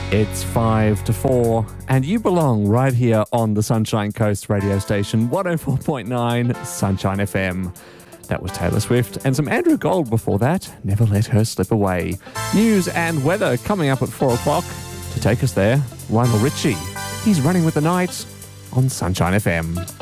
It's 5 to 4, and you belong right here on the Sunshine Coast radio station, 104.9 Sunshine FM. That was Taylor Swift, and some Andrew Gold before that. Never let her slip away. News and weather coming up at 4 o'clock. To take us there, Lionel Richie. He's running with the night on Sunshine FM.